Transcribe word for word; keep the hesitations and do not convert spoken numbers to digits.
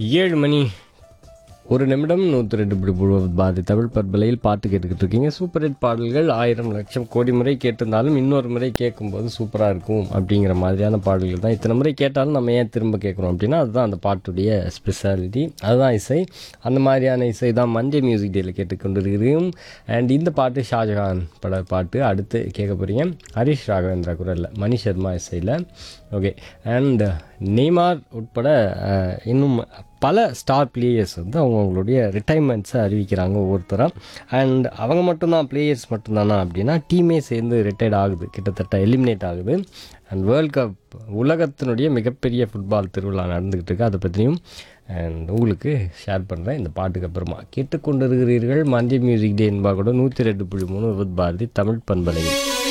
ஏழு மணி ஒரு நிமிடம் நூற்றி ரெண்டு புள்ளி முழுவது பாதி தமிழ் பற்பலையில் பாட்டு கேட்டுக்கிட்டு இருக்கீங்க. சூப்பர் ஹிட் பாடல்கள் ஆயிரம் லட்சம் கோடி முறை கேட்டிருந்தாலும் இன்னொரு முறை கேட்கும்போது சூப்பராக இருக்கும் அப்படிங்கிற மாதிரியான பாடல்கள் தான். இத்தனை முறை கேட்டாலும் நம்ம ஏன் திரும்ப கேட்குறோம் அப்படின்னா அதுதான் அந்த பாட்டுடைய ஸ்பெஷாலிட்டி, அதுதான் இசை. அந்த மாதிரியான இசை தான் மஞ்சள் மியூசிக் டேயில் கேட்டுக்கொண்டிருக்கிறோம். அண்ட் இந்த பாட்டு ஷாஜகான் பட பாட்டு. அடுத்து கேட்க போகிறீங்க ஹரிஷ் ராகவேந்திரா குரலில், மணி சர்மா இசையில். ஓகே. அண்ட் நெய்மார் உட்பட இன்னும் பல ஸ்டார் பிளேயர்ஸ் வந்து அவங்களுடைய ரிட்டைர்மெண்ட்ஸை அறிவிக்கிறாங்க ஒவ்வொருத்தராக. அண்ட் அவங்க மட்டும்தான் பிளேயர்ஸ் மட்டும்தானா அப்படின்னா டீமே சேர்ந்து ரிட்டையர்ட் ஆகுது, கிட்டத்தட்ட எலிமினேட் ஆகுது. அண்ட் வேர்ல்ட் கப் உலகத்தினுடைய மிகப்பெரிய ஃபுட்பால் திருவிழா நடந்துக்கிட்டு இருக்கு. அதை பற்றியும் அண்ட் உங்களுக்கு ஷேர் பண்ணுறேன் இந்த பாட்டுக்கு அப்புறமா. கேட்டுக்கொண்டிருக்கிறீர்கள் மஞ்சள் மியூசிக் டே என்பா கூட நூற்றி ரெண்டு புள்ளி மூணு பாரதி தமிழ் பண்பலை.